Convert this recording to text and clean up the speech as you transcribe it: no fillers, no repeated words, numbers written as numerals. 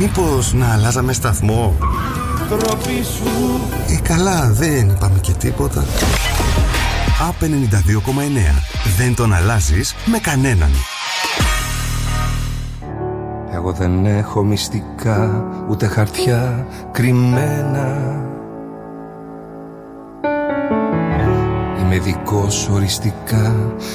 Μήπως να αλλάζαμε σταθμό? Καλά, δεν είπαμε και τίποτα. ΑΠ 92,9. Δεν τον αλλάζεις με κανέναν. Εγώ δεν έχω μυστικά, ούτε χαρτιά κρυμμένα. Είμαι δικός οριστικά